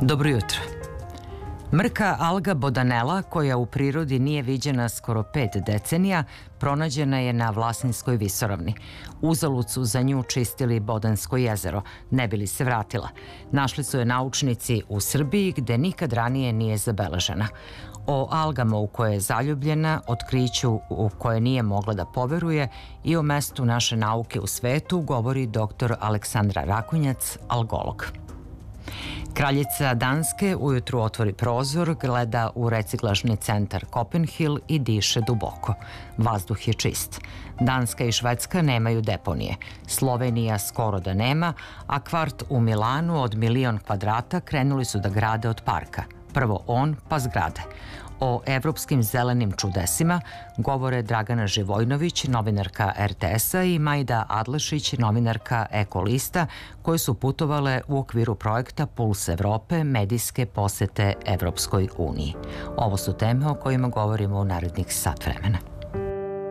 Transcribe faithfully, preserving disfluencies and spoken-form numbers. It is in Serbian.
Dobro jutro. Mrka alga bodanela, koja u prirodi nije viđena skoro pet decenija, pronađena je na Vlasinskoj visoravni. Uzalud su za nju čistili Bodansko jezero, ne bi li se vratila. Našli su je naučnici u Srbiji, gde nikad ranije nije zabeležena. O algama u koje je zaljubljena, otkriću u koje nije mogla da poveruje i o mestu naše nauke u svetu govori doktor Aleksandra Rakonjac, algolog. Kraljica Danske ujutru otvori prozor, gleda u reciklažni centar Kopenhil i diše duboko. Vazduh je čist. Danska i Švedska nemaju deponije. Slovenija skoro da nema, a kvart u Milanu od milion kvadrata krenuli su da grade od parka. Prvo on, pa zgrade. O evropskim zelenim čudesima govore Dragana Živojnović, novinarka er te es-a, i Majda Adlešić, novinarka Ekolista, koje su putovale u okviru projekta Puls Evrope, medijske posete Evropskoj uniji. Ovo su teme o kojima govorimo u narednih sat vremena.